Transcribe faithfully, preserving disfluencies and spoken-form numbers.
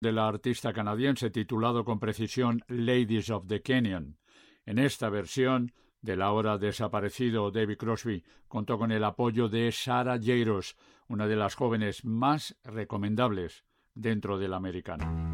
de la artista canadiense titulado con precisión Ladies of the Canyon. En esta versión, del ahora desaparecido David Crosby, contó con el apoyo de Sarah Jairus, una de las jóvenes más recomendables dentro del americano.